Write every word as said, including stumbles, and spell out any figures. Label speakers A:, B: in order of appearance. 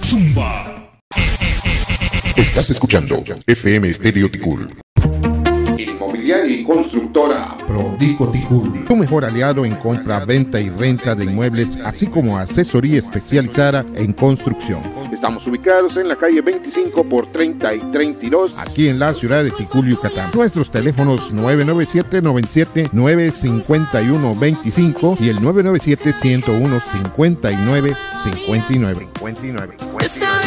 A: Zumba.
B: Estás escuchando F M Stereo Ticul.
C: Inmobiliaria y constructora
B: Prodico Ticul, tu mejor aliado en compra, venta y renta de inmuebles, así como asesoría especializada en construcción.
C: Estamos ubicados en la calle veinticinco por treinta y treinta y dos,
B: aquí en la ciudad de Ticul, Yucatán. Nuestros teléfonos nueve nueve siete, nueve siete nueve, cinco uno dos cinco y el nueve nueve siete, uno cero uno, cinco nueve cinco nueve.